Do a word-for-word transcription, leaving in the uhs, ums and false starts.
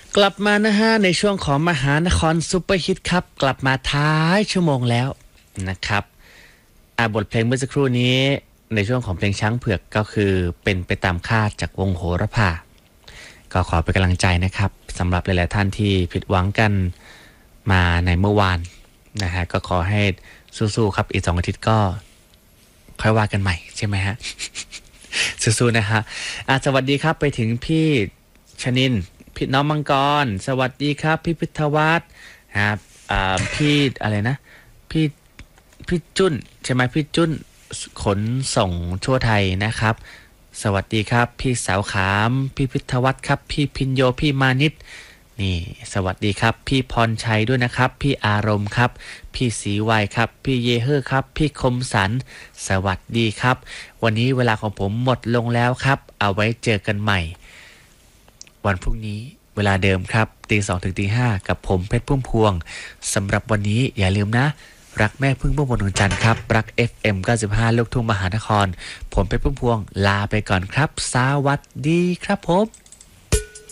กลับมานะฮะในช่วงของมหานครซุปเปอร์ฮิตครับกลับมาท้ายชั่วโมงแล้วนะครับอ่าบทเพลงเมื่อสักครู่นี้ในช่วงของเพลงช้างเผือกก็คือเป็นไปตามคาดจากวงโหระพาก็ขอเป็นกำลังใจนะครับสำหรับหลายๆท่านที่ผิดหวังกันมาในเมื่อวานนะฮะก็ขอให้สู้ๆครับอีกสองอาทิตย์ก็ค่อยว่ากันใหม่ใช่ไหมฮะ สู้ๆนะฮะอ่ะสวัสดีครับไปถึงพี่ชนินพี่น้องมังกรสวัสดีครับพี่พิทวัฒน์ครับอ่าพี่อะไรนะพี่พี่จุ้นใช่ไหมพี่จุ้นขนส่งทั่วไทยนะครับสวัสดีครับพี่สาวขามพี่พิทวัฒน์ครับพี่พินโยพี่มานิตนี่สวัสดีครับพี่พรชัยด้วยนะครับพี่อารมณ์ครับพี่ศรีวัยครับพี่เยเฮอร์ครับพี่คมสันสวัสดีครับวันนี้เวลาของผมหมดลงแล้วครับเอาไว้เจอกันใหม่วันพรุ่งนี้เวลาเดิมครับตีสองถึงตีห้ากับผมเพชรพุ่มพวงสำหรับวันนี้อย่าลืมนะรักแม่พึ่งพุ่มพวงดวงจันทร์ครับรัก เอฟ เอ็ม เก้าสิบห้า ลูกทุ่งมหานครผมเพชรพุ่มพวงลาไปก่อนครับสวัสดีครับผม